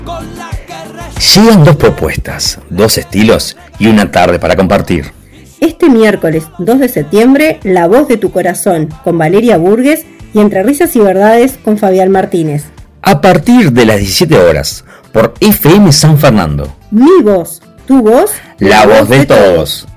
Llegan dos propuestas, dos estilos y una tarde para compartir. Este miércoles 2 de septiembre, La Voz de tu Corazón con Valeria Burgues y Entre Risas y Verdades con Fabián Martínez. A partir de las 17 horas, por FM San Fernando. Mi voz, tu voz, la voz de todos.